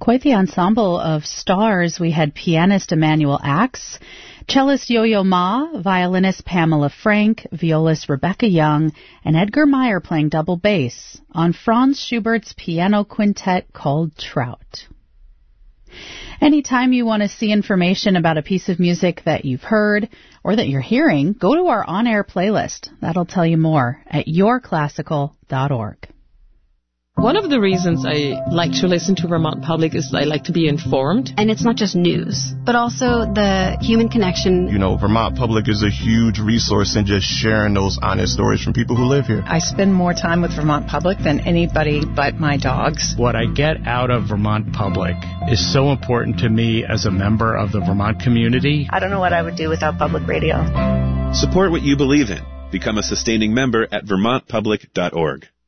Quite the ensemble of stars. We had pianist Emmanuel Axe, cellist Yo-Yo Ma, violinist Pamela Frank, violist Rebecca Young, and Edgar Meyer playing double bass on Franz Schubert's piano quintet called Trout. Anytime you want to see information about a piece of music that you've heard or that you're hearing, go to our on-air playlist. That'll tell you more at yourclassical.org. One of the reasons I like to listen to Vermont Public is I like to be informed. And it's not just news, but also the human connection. You know, Vermont Public is a huge resource in just sharing those honest stories from people who live here. I spend more time with Vermont Public than anybody but my dogs. What I get out of Vermont Public is so important to me as a member of the Vermont community. I don't know what I would do without public radio. Support what you believe in. Become a sustaining member at vermontpublic.org.